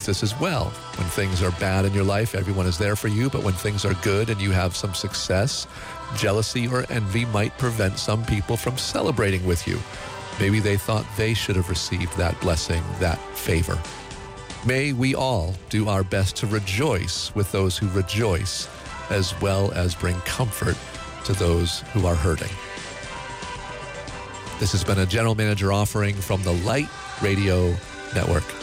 this as well. When things are bad in your life, everyone is there for you. But when things are good and you have some success, jealousy or envy might prevent some people from celebrating with you. Maybe they thought they should have received that blessing, that favor. May we all do our best to rejoice with those who rejoice, as well as bring comfort to those who are hurting. This has been a General Manager offering from the Light Radio Network.